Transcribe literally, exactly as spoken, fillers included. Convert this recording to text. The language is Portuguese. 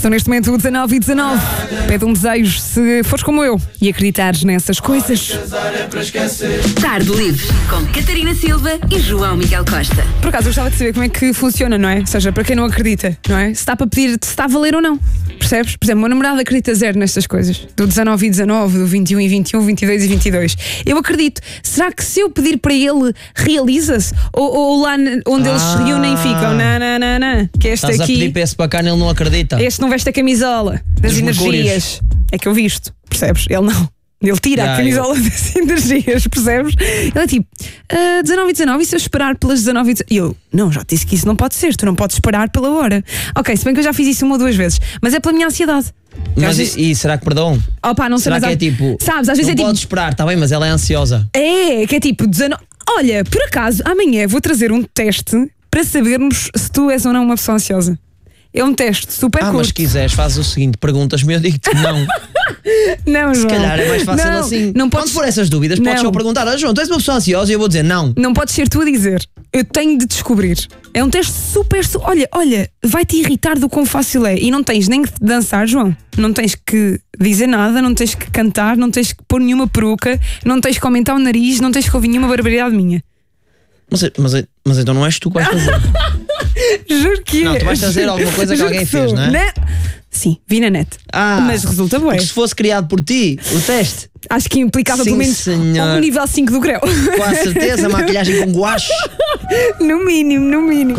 São neste momento dezanove e dezanove. Pede um desejo se fores como eu e acreditares nessas coisas. Tarde Livre, com Catarina Silva e João Miguel Costa. Por acaso eu gostava de saber como é que funciona, não é? Ou seja, para quem não acredita, não é? Se está para pedir, se está a valer ou não. Percebes? Por exemplo, o meu namorado acredita zero nestas coisas. Do dezanove e dezanove, do vinte e um e vinte e um, vinte e dois e vinte e dois. Eu acredito. Será que se eu pedir para ele, realiza-se? Ou, ou lá onde ah. eles se reúnem ficam? Não, não, não, não. Que este Estás aqui. a pedir para esse bacana, ele não acredita. Este não veste a camisola das Dos energias. mercúrios. É que eu visto, percebes? Ele não. Ele tira Yeah, a camisola eu... das energias, percebes? Ele é tipo, uh, dezanove e dezanove, e se eu esperar pelas dezanove e dezanove? E eu, não, já te disse que isso não pode ser, tu não podes esperar pela hora. Ok, se bem que eu já fiz isso uma ou duas vezes, mas é pela minha ansiedade. Mas vezes... e, e será que perdão? Opa, não sei, será mas que é tipo, sabes, às vezes não é tipo, podes esperar, está bem, mas ela é ansiosa. É, que é tipo, dezanove... Olha, por acaso, amanhã vou trazer um teste para sabermos se tu és ou não uma pessoa ansiosa. É um teste super Ah, curto. mas se quiseres, faz o seguinte, perguntas-me e eu digo-te não. Não, Se João. calhar é mais fácil não, assim. Não podes... Quando for essas dúvidas, podes não. só perguntar: ah, João, tu és uma pessoa ansiosa? E eu vou dizer não. Não podes ser tu a dizer. Eu tenho de descobrir. É um teste super. Su... Olha, olha, vai-te irritar do quão fácil é. E não tens nem que dançar, João. Não tens que dizer nada, não tens que cantar, não tens que pôr nenhuma peruca, não tens que aumentar o nariz, não tens que ouvir nenhuma barbaridade minha. Mas, mas, mas então não és tu que vais fazer. Juro que Não, é. tu vais trazer alguma coisa que Juro alguém sou. fez, não é? Né? Sim, vi na net. Ah, mas resulta bem. porque se fosse criado por ti, o teste, Acho que implicava Sim, pelo menos senhor. ao nível cinco do grau. com a certeza, maquilhagem com guache. No mínimo, no mínimo.